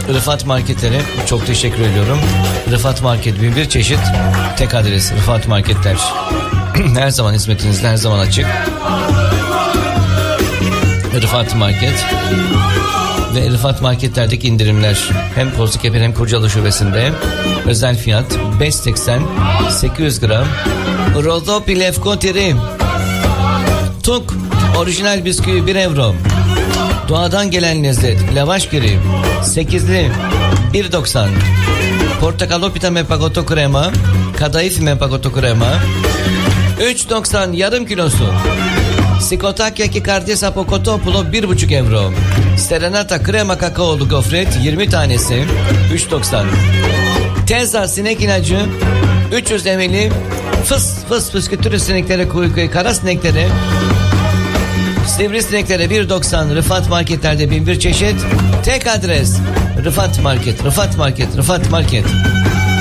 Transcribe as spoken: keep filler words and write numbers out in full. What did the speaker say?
Rıfat Marketlere çok teşekkür ediyorum. Rıfat Market bin bir çeşit, tek adres Rıfat Marketler. Her zaman hizmetinizde, her zaman açık. Rıfat Market ve Rıfat Marketlerdeki indirimler hem Kozlutepe hem Kurcalı şubesinde özel fiyat beş seksen sekiz yüz gram Rodopi Lefkotiri Tuk orijinal bisküvi bir euro. Doğadan gelen lezzet lavaş giri sekizli bir doksan. Portakalopita Mepagoto krema, kadayıf Mepagoto krema üç doksan yarım kilosu. Sikotakya Kikardisa Pokotopulo bir buçuk euro. Serenata krema kakaolu gofret yirmi tanesi üç doksan. Teza sinek ilacı üç yüz mililitre. Fıs fıs fıskütürü sineklere, kuy kuy kara sineklere, sivrisineklere bir doksan. Rıfat Marketlerde bin bir çeşit, tek adres Rıfat Market, Rıfat Market, Rıfat Market.